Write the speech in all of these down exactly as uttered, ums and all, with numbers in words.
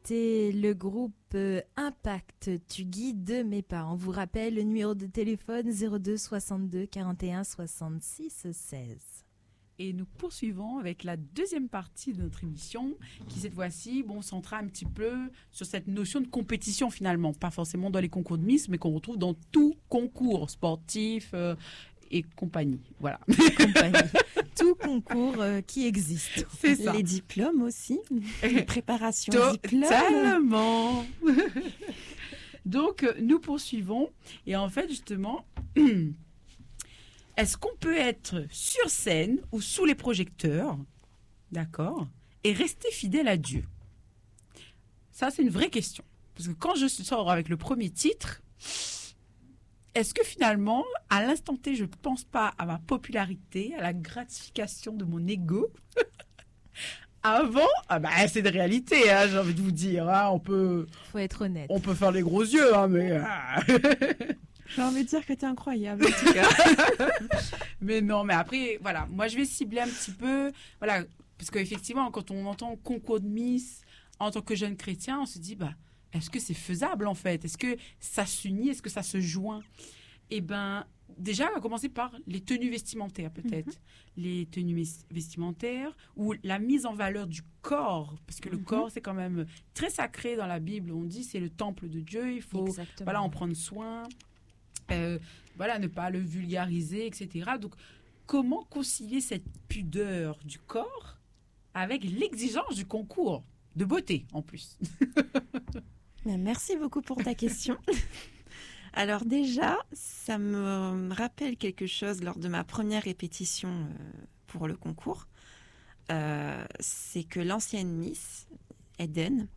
C'était le groupe euh, Impact, tu guides mes pas. On vous rappelle le numéro de téléphone zéro deux soixante-deux quarante et un soixante-six seize. Et nous poursuivons avec la deuxième partie de notre émission qui, cette fois-ci, bon, centrera un petit peu sur cette notion de compétition finalement. Pas forcément dans les concours de Miss, mais qu'on retrouve dans tout concours sportif euh, et compagnie. Voilà. Compagnie. Tout concours euh, qui existe. C'est ça. Les diplômes aussi. Les préparations diplômes. Totalement. Donc, nous poursuivons. Et en fait, justement... Est-ce qu'on peut être sur scène ou sous les projecteurs, d'accord, et rester fidèle à Dieu? Ça, c'est une vraie question. Parce que quand je sors avec le premier titre, est-ce que finalement, à l'instant T, je ne pense pas à ma popularité, à la gratification de mon ego? Avant, ah bah, c'est de réalité, hein, j'ai envie de vous dire. Hein, on peut... Faut être honnête. On peut faire les gros yeux, hein, mais... Ah. J'ai envie de dire que t'es incroyable, en tout cas. Mais non, mais après, voilà. Moi, je vais cibler un petit peu, voilà. Parce qu'effectivement, quand on entend concours de Miss en tant que jeune chrétien, on se dit, bah, est-ce que c'est faisable, en fait? Est-ce que ça s'unit? Est-ce que ça se joint? Eh ben, déjà, on va commencer par les tenues vestimentaires, peut-être. Mm-hmm. Les tenues vestimentaires ou la mise en valeur du corps. Parce que mm-hmm. le corps, c'est quand même très sacré dans la Bible. On dit, c'est le temple de Dieu. Il faut, Exactement. voilà, en prendre soin. Euh, voilà, ne pas le vulgariser, et cetera. Donc, comment concilier cette pudeur du corps avec l'exigence du concours de beauté, en plus? Merci beaucoup pour ta question. Alors déjà, ça me rappelle quelque chose lors de ma première répétition pour le concours. Euh, c'est que l'ancienne Miss, Eden,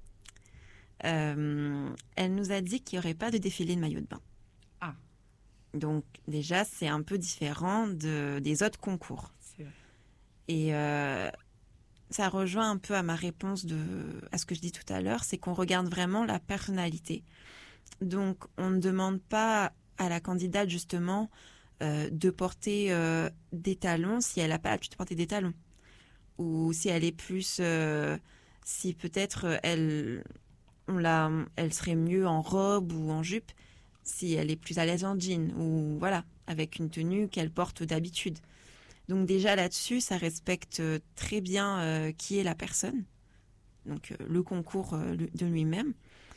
euh, elle nous a dit qu'il n'y aurait pas de défilé de maillot de bain. Ah. Donc déjà, c'est un peu différent de, des autres concours. C'est vrai. Et euh, ça rejoint un peu à ma réponse de, à ce que je dis tout à l'heure, c'est qu'on regarde vraiment la personnalité. Donc on ne demande pas à la candidate justement euh, de porter euh, des talons si elle n'a pas l'habitude de porter des talons. Ou si elle est plus... Euh, si peut-être elle, on la, elle serait mieux en robe ou en jupe, si elle est plus à l'aise en jean, ou voilà, avec une tenue qu'elle porte d'habitude. Donc déjà là-dessus, ça respecte très bien euh, qui est la personne, donc euh, le concours euh, de lui-même.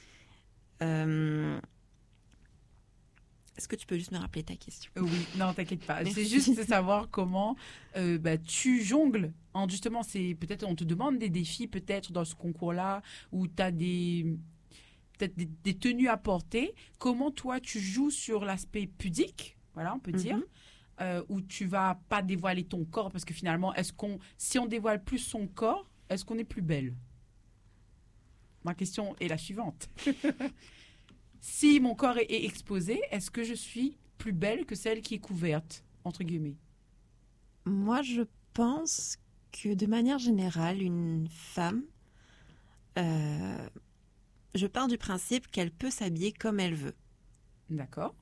Euh... Est-ce que tu peux juste me rappeler ta question? Oui, non, t'inquiète pas. Merci. C'est juste de savoir comment euh, bah, tu jongles. En justement, c'est peut-être on te demande des défis peut-être dans ce concours-là où t'as des peut-être des, des tenues à porter. Comment toi tu joues sur l'aspect pudique, voilà, on peut dire, mm-hmm. euh, où tu vas pas dévoiler ton corps parce que finalement, est-ce qu'on, si on dévoile plus son corps, est-ce qu'on est plus belle? Ma question est la suivante. Si mon corps est, est exposé, est-ce que je suis plus belle que celle qui est couverte, entre guillemets? Moi, je pense que de manière générale, une femme, euh, je pars du principe qu'elle peut s'habiller comme elle veut. D'accord.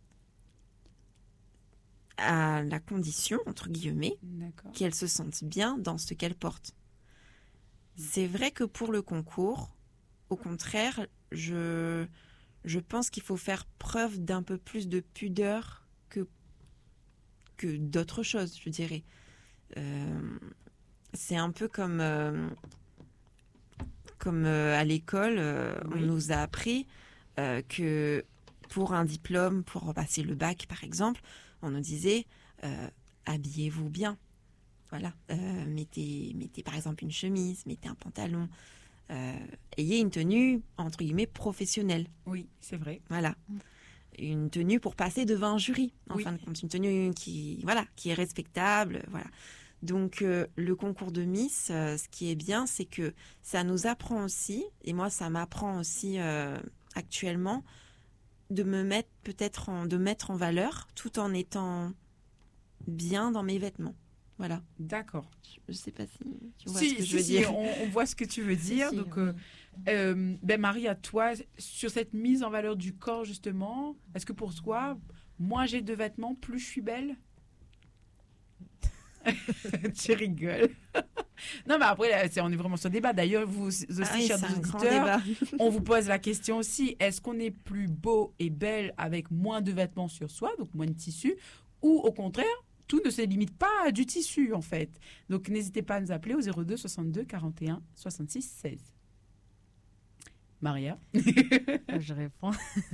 À la condition, entre guillemets, D'accord. qu'elle se sente bien dans ce qu'elle porte. C'est vrai que pour le concours, au contraire, je... Je pense qu'il faut faire preuve d'un peu plus de pudeur que, que d'autres choses, je dirais. Euh, c'est un peu comme, euh, comme euh, à l'école, euh, oui. On nous a appris euh, que pour un diplôme, pour passer le bac par exemple, on nous disait euh, habillez-vous bien. Voilà, euh, mettez, mettez par exemple une chemise, mettez un pantalon. Euh, ayez une tenue, entre guillemets, professionnelle. Oui, c'est vrai. Voilà. Une tenue pour passer devant un jury, en oui. fin de compte. Une tenue qui, voilà, qui est respectable, voilà. Donc, euh, le concours de Miss, euh, ce qui est bien, c'est que ça nous apprend aussi, et moi, ça m'apprend aussi euh, actuellement, de me mettre peut-être en, de mettre en valeur, tout en étant bien dans mes vêtements. Voilà. D'accord. Je ne sais pas si tu vois si, ce que si, je veux si, dire. On, on voit ce que tu veux dire. Si, Donc, oui. euh, euh, ben Marie, à toi, sur cette mise en valeur du corps, justement, est-ce que pour toi, moins j'ai de vêtements, plus je suis belle? Tu rigoles. Non, mais après, là, c'est, on est vraiment sur le débat. D'ailleurs, vous aussi, Ah oui, chers c'est un grand auditeurs, débat. on vous pose la question aussi. Est-ce qu'on est plus beau et belle avec moins de vêtements sur soi, donc moins de tissu, ou au contraire, tout ne se limite pas à du tissu, en fait. Donc, n'hésitez pas à nous appeler au zéro deux soixante-deux quarante et un soixante-six seize. Maria. Je réponds.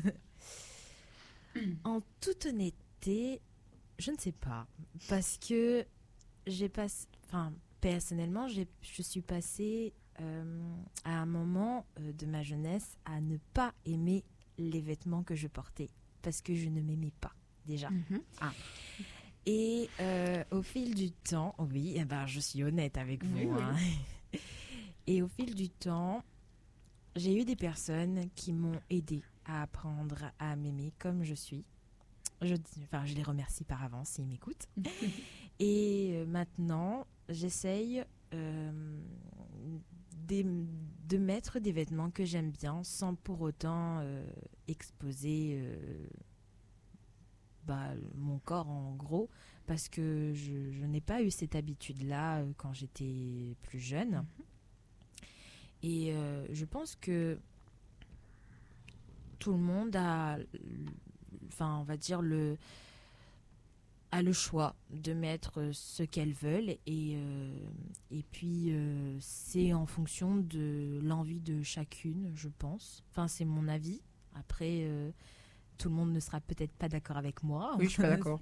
En toute honnêteté, je ne sais pas. Parce que j'ai passé. Enfin, personnellement, j'ai, je suis passée euh, à un moment euh, de ma jeunesse à ne pas aimer les vêtements que je portais. Parce que je ne m'aimais pas, déjà. Mm-hmm. Ah. Et euh, au fil du temps, oui, eh ben, je suis honnête avec vous. Oui, oui. Hein. Et au fil du temps, j'ai eu des personnes qui m'ont aidée à apprendre à m'aimer comme je suis. Je, enfin, je les remercie par avance s'ils m'écoutent. Et euh, maintenant, j'essaye euh, des, de mettre des vêtements que j'aime bien sans pour autant euh, exposer euh, bah, mon corps en gros, parce que je, je n'ai pas eu cette habitude-là euh, quand j'étais plus jeune. Mm-hmm. Et euh, je pense que tout le monde a, enfin, on va dire, le, a le choix de mettre ce qu'elles veulent. Et, euh, et puis, euh, c'est en fonction de l'envie de chacune, je pense. Enfin, c'est mon avis. Après, euh, tout le monde ne sera peut-être pas d'accord avec moi. Oui, je suis pas d'accord.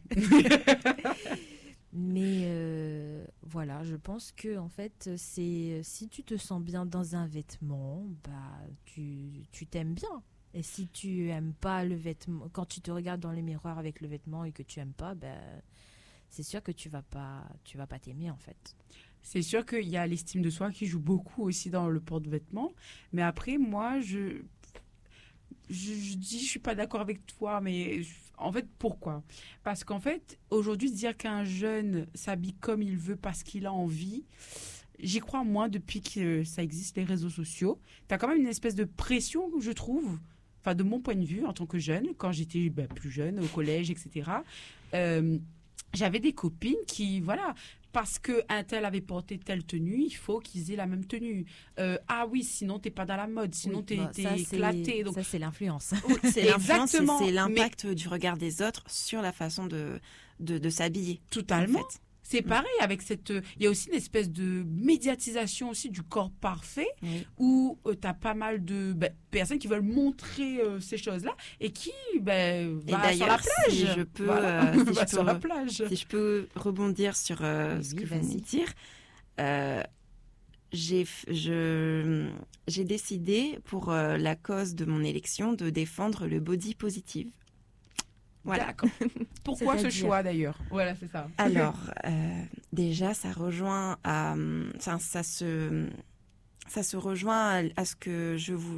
Mais euh, voilà, je pense que en fait, c'est si tu te sens bien dans un vêtement, bah tu, tu t'aimes bien. Et si tu aimes pas le vêtement, quand tu te regardes dans les miroirs avec le vêtement et que tu aimes pas, bah, c'est sûr que tu vas pas, tu vas pas t'aimer en fait. C'est sûr qu'il y a l'estime de soi qui joue beaucoup aussi dans le porte-vêtements. Mais après, moi, je, je, je dis, je suis pas d'accord avec toi, mais je, en fait, pourquoi ? Parce qu'en fait, aujourd'hui, dire qu'un jeune s'habille comme il veut parce qu'il a envie, j'y crois moins depuis que ça existe, les réseaux sociaux. Tu as quand même une espèce de pression, je trouve, enfin, de mon point de vue, en tant que jeune, quand j'étais bah, plus jeune, au collège, et cetera, euh, j'avais des copines qui, voilà, parce qu'un tel avait porté telle tenue, il faut qu'ils aient la même tenue. Euh, ah oui, sinon, tu n'es pas dans la mode, sinon, oui, tu es bah, éclaté. Donc... Ça, c'est l'influence. Oui, c'est l'influence et Exactement, c'est l'impact mais... du regard des autres sur la façon de, de, de s'habiller. Totalement. En fait. C'est pareil avec cette... Il y a aussi une espèce de médiatisation aussi du corps parfait, Oui. où euh, tu as pas mal de bah, personnes qui veulent montrer euh, ces choses-là et qui bah, va sur la plage. Si je peux, voilà. euh, si va je sur peux, la plage. Si je peux rebondir sur euh, oui, ce oui, que vas-y. vous venez de dire, euh, j'ai, je, j'ai décidé pour euh, la cause de mon élection de défendre le body positive. Voilà. D'accord. Pourquoi ce C'est-à-dire choix d'ailleurs ? Voilà, c'est ça. Alors, euh, déjà, ça rejoint à, ça, ça se, ça se rejoint à, à ce que je vous,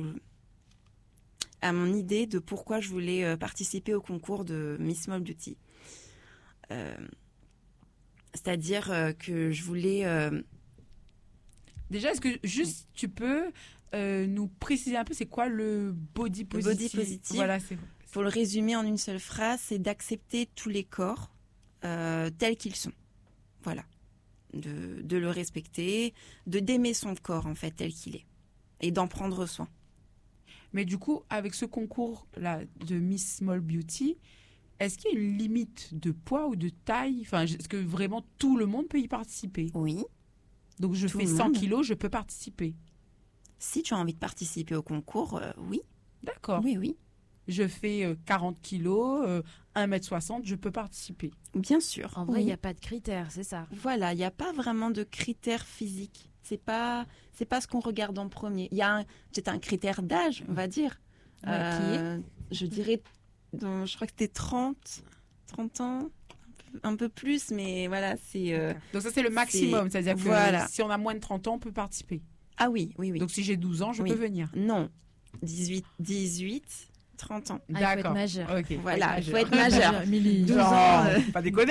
à mon idée de pourquoi je voulais euh, participer au concours de Miss Small Beauty. Euh, c'est-à-dire euh, que je voulais. Euh... Déjà, est-ce que juste tu peux euh, nous préciser un peu c'est quoi le body positive ? Body positive. Voilà, c'est. Pour le résumer en une seule phrase, c'est d'accepter tous les corps euh, tels qu'ils sont. Voilà. De, de le respecter, de d'aimer son corps en fait tel qu'il est et d'en prendre soin. Mais du coup, avec ce concours-là de Miss Small Beauty, est-ce qu'il y a une limite de poids ou de taille ? Enfin, est-ce que vraiment tout le monde peut y participer ? Oui. Donc, je Tout fais le cent monde. kilos, je peux participer. Si tu as envie de participer au concours, euh, oui. D'accord. Oui, oui. Je fais euh, quarante kilos, euh, un mètre soixante, je peux participer. Bien sûr. En vrai, il oui. n'y a pas de critères, c'est ça. Voilà, il n'y a pas vraiment de critères physiques. C'est pas, c'est pas ce qu'on regarde en premier. Il y a un, c'est un critère d'âge, on va dire. Ouais, Euh, je dirais, dans- je crois que c'était trente, trente ans, un peu, un peu plus, mais voilà, c'est. euh, Donc, ça, c'est le maximum. c'est- C'est-à-dire que voilà. si on a moins de trente ans, on peut participer. Ah oui, oui, oui. Donc, si j'ai douze ans, je Oui. peux venir. Non, dix-huit, dix-huit, trente ans. Ah, il faut être D'accord. majeur. Ok, Voilà, il faut être Majeur, majeur. Milly. douze Non, ans, euh. pas déconner.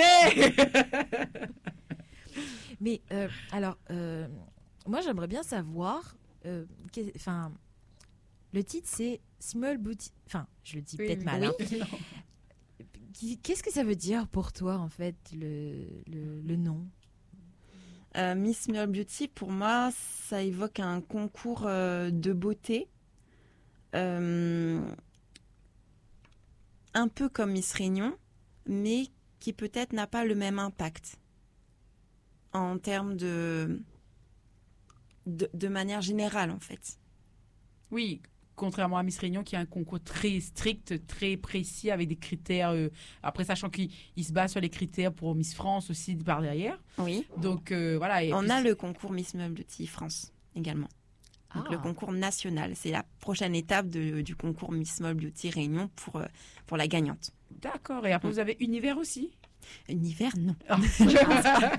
Mais euh, alors, euh, moi, j'aimerais bien savoir. euh, qu'est- Enfin, le titre, c'est Small Beauty. Enfin, je le dis Oui, peut-être oui. mal. hein. Oui. Qui- Qu'est-ce que ça veut dire pour toi, en fait, le, le, le nom Euh, Miss Mule Beauty, pour moi, ça évoque un concours euh, de beauté. Euh, un peu comme Miss Réunion, mais qui peut-être n'a pas le même impact en termes de, de, de manière générale, en fait. Oui, contrairement à Miss Réunion, qui a un concours très strict, très précis, avec des critères. Euh, après, sachant qu'il il se base sur les critères pour Miss France aussi par derrière. Oui. Donc, euh, voilà. Et On puis, a le concours Miss Mule Beauty France également. Donc, Ah. le concours national. C'est la prochaine étape de, du concours Miss Mule Beauty Réunion pour, euh, pour la gagnante. D'accord. Et après, vous avez Univers aussi. Univers, non. Ah.